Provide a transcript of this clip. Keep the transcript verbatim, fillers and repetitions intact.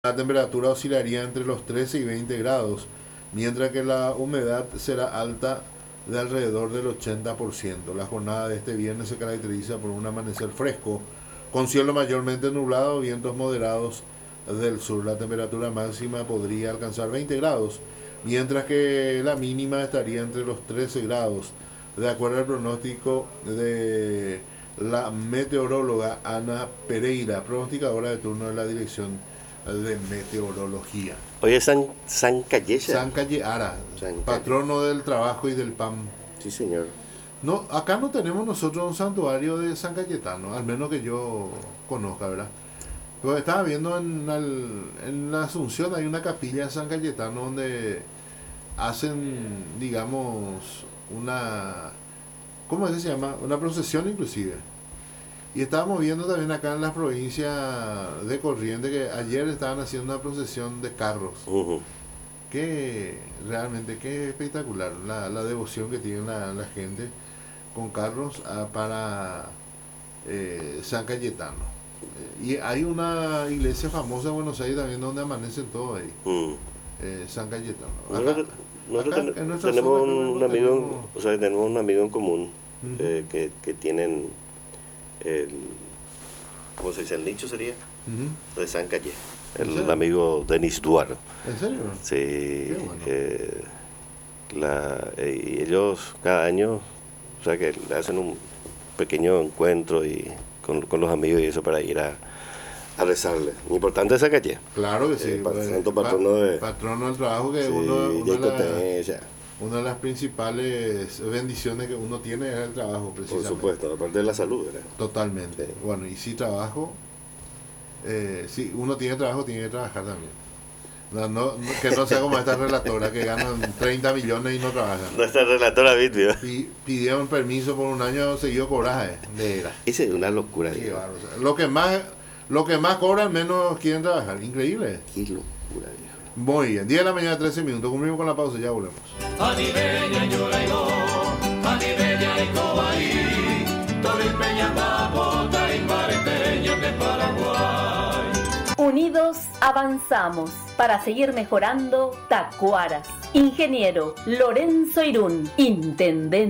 La temperatura oscilaría entre los trece y veinte grados, mientras que la humedad será alta de alrededor del ochenta por ciento. La jornada de este viernes se caracteriza por un amanecer fresco, con cielo mayormente nublado, vientos moderados del sur. La temperatura máxima podría alcanzar veinte grados, mientras que la mínima estaría entre los trece grados, de acuerdo al pronóstico de la meteoróloga Ana Pereira, pronosticadora de turno de la Dirección de Meteorología. Hoy es San, San Cayesa. San Calleara, San patrono del trabajo y del pan. Sí, señor. No, acá no tenemos nosotros un santuario de San Cayetano, al menos que yo conozca, ¿verdad? Pero estaba viendo en, el, en la Asunción hay una capilla de San Cayetano donde hacen, digamos, una, ¿cómo es que se llama? Una procesión inclusive. Y estábamos viendo también acá en la provincia de Corrientes que ayer estaban haciendo una procesión de carros. Uh-huh. Que realmente, qué espectacular la, la devoción que tiene la, la gente con carros ah, para eh, San Cayetano. Eh, y hay una iglesia famosa en Buenos Aires también donde amanecen todos ahí. Uh-huh. eh, San Cayetano. Acá, nosotros nosotros acá, ten, tenemos zona, un amigo, tenemos... o sea, tenemos un amigo en común uh-huh. eh, que, que tienen el, ¿cómo se dice? El nicho sería uh-huh. de San Calle, el amigo Denis Duaro. ¿En serio? Sí. Bueno. eh, la, eh, y ellos cada año, o sea, que hacen un pequeño encuentro y con, con los amigos y eso para ir a, a rezarle. Importante esa calle. Claro que sí. Eh, pues, santo patrono de patrono del trabajo que sí, uno, uno de la, una de las principales bendiciones que uno tiene es el trabajo, precisamente. Por supuesto, aparte de la salud, ¿verdad? Totalmente. Sí. Bueno, y si trabajo, eh, si uno tiene trabajo, tiene que trabajar también. No, no, que no sea como esta relatora que ganan treinta millones y no trabajan. Nuestra relatora Bitbio. Y pidieron permiso por un año seguido cobraje de era. Esa es una locura. Sí, claro, o sea, lo que más lo que más cobran, menos quieren trabajar. Increíble. Qué locura, viejo. Muy bien, diez de la mañana, trece minutos. Cumplimos con la pausa, ya volvemos. Unidos avanzamos para seguir mejorando Tacuaras. Ingeniero Lorenzo Irún, Intendente.